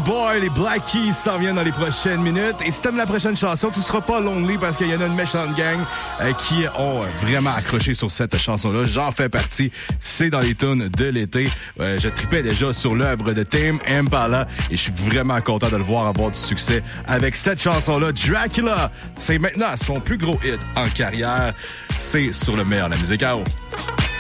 Boy, les Black Keys s'en viennent dans les prochaines minutes. Et si t'aimes la prochaine chanson, tu seras pas lonely parce qu'il y en a une méchante gang qui ont vraiment accroché sur cette chanson-là. J'en fais partie. C'est dans les tunes de l'été. Je tripais déjà sur l'œuvre de Tame Impala et je suis vraiment content de le voir avoir du succès avec cette chanson-là. Dracula, c'est maintenant son plus gros hit en carrière. C'est sur le meilleur de la musique à eau.